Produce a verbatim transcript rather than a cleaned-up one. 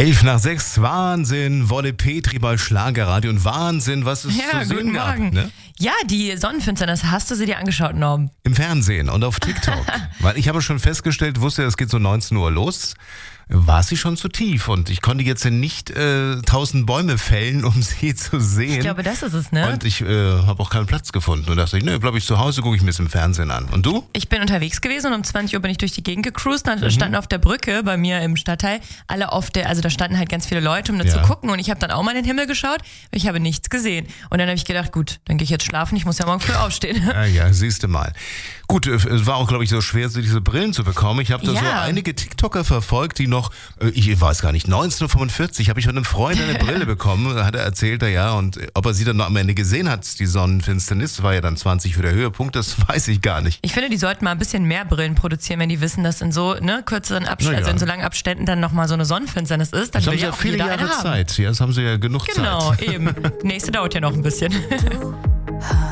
Elf nach sechs, Wahnsinn, Wolle Petri bei Schlagerradio und Wahnsinn, was es Ja, zu sehen guten gab. Morgen. Ne? Ja, die Sonnenfinsternis, hast du sie dir angeschaut, Norm? Im Fernsehen und auf TikTok. Weil ich habe schon festgestellt, wusste, es geht so neunzehn Uhr los. War sie schon zu tief und ich konnte jetzt nicht äh, tausend Bäume fällen, um sie zu sehen. Ich glaube, das ist es, ne? Und ich äh, habe auch keinen Platz gefunden und dachte ich, ne, glaube ich, zu Hause gucke ich mir das im Fernsehen an. Und du? Ich bin unterwegs gewesen und um zwanzig Uhr bin ich durch die Gegend gecruised. Dann standen auf der Brücke bei mir im Stadtteil alle auf der, also da standen halt ganz viele Leute, um da Ja. zu gucken. Und ich habe dann auch mal in den Himmel geschaut. Ich habe nichts gesehen. Und dann habe ich gedacht, gut, dann gehe ich jetzt schlafen. Ich muss ja morgen früh aufstehen. Ja, ja, siehst du mal. Gut, äh, es war auch, glaube ich, so schwer, so diese Brillen zu bekommen. Ich habe da Ja. so einige TikToker verfolgt, die noch, äh, ich weiß gar nicht, neunzehnhundertfünfundvierzig habe ich von einem Freund eine Brille bekommen, da hat er erzählt, er ja, und ob er sie dann noch am Ende gesehen hat, die Sonnenfinsternis, war ja dann zwanzig für der Höhepunkt, das weiß ich gar nicht. Ich finde, die sollten mal ein bisschen mehr Brillen produzieren, wenn die wissen, dass in so ne, kürzeren Abständen, Na ja. also in so langen Abständen dann nochmal so eine Sonnenfinsternis ist. Dann Das will haben sie ja ja auch viele jeder Jahre eine haben. Zeit. Ja, das haben sie ja genug Genau, Zeit. eben. Nächste dauert ja noch ein bisschen.